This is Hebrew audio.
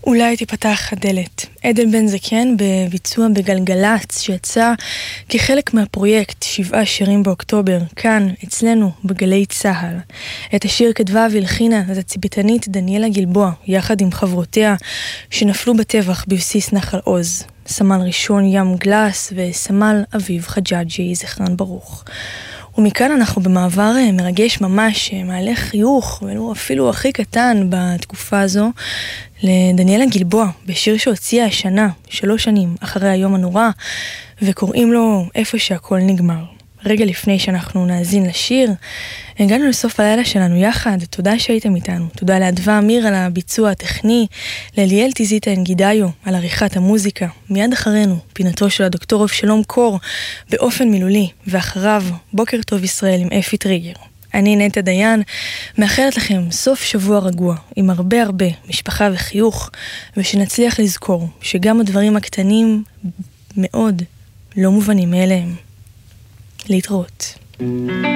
אולי תפתח הדלת. עדן בן זקן בביצוע בגלגלץ שיצא כחלק מהפרויקט 7 שירים באוקטובר, כאן אצלנו בגלי צהל. את השיר כתבה והלחינה התצפיתנית דניאלה גלבוע יחד עם חברותיה שנפלו בטבח בבסיס נחל עוז, סמל ראשון ים גלס וסמל אביב חג'אג'י, זכרן ברוך. ומכאן אנחנו במעבר מרגש ממש, מעלה חיוך, ולא אפילו הכי קטן בתקופה הזו, לדניאלה גלבוע, בשיר שהוציאה השנה, 3 שנים אחרי היום הנורא, וקוראים לו איפה שהכל נגמר. רגע לפני שאנחנו נאזין לשיר, הגענו לסוף הלילה שלנו יחד, תודה שהייתם איתנו, תודה לאדווה אמיר על הביצוע הטכני, לאליאל תיזיטה אנגידיו על עריכת המוזיקה, מיד אחרינו פינתו של הדוקטור אבשלום קור באופן מילולי, ואחריו בוקר טוב ישראל עם אפי טריגר. אני נטע דיין, מאחלת לכם סוף שבוע רגוע, עם הרבה משפחה וחיוך, ושנצליח לזכור שגם הדברים הקטנים מאוד לא מובנים מאליהם. להתראות.